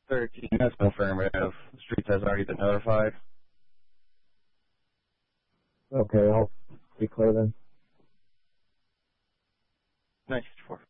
13, that's affirmative. Streets has already been notified. Okay, I'll be clear then. 964.